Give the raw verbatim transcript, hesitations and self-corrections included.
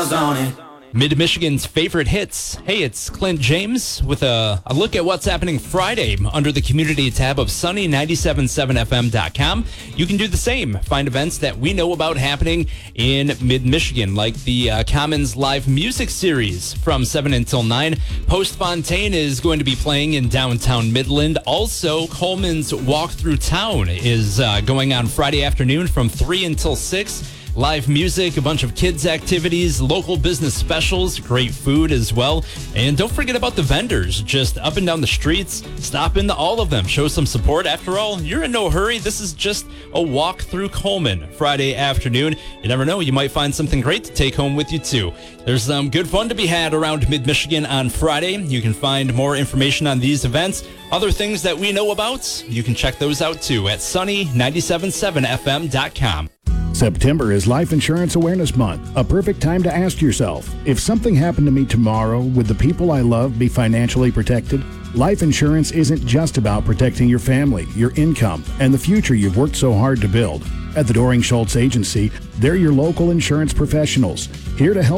smiles on it. Mid-Michigan's favorite hits. Hey, it's Clint James with a, a look at what's happening Friday under the community tab of sunny nine seven seven f m dot com. You can do the same. Find events that we know about happening in Mid-Michigan, like the uh, Commons Live Music Series from seven until nine. Post Fontaine is going to be playing in downtown Midland. Also, Coleman's Walk Through Town is uh, going on Friday afternoon from three until six. Live music, a bunch of kids' activities, local business specials, great food as well. And don't forget about the vendors just up and down the streets. Stop into all of them. Show some support. After all, you're in no hurry. This is just a walk through Coleman Friday afternoon. You never know. You might find something great to take home with you, too. There's some good fun to be had around Mid-Michigan on Friday. You can find more information on these events. Other things that we know about, you can check those out, too, at sunny nine seven seven f m dot com. September is Life Insurance Awareness Month, a perfect time to ask yourself, if something happened to me tomorrow, would the people I love be financially protected? Life insurance isn't just about protecting your family, your income, and the future you've worked so hard to build. At the Doring Schultz Agency, they're your local insurance professionals, here to help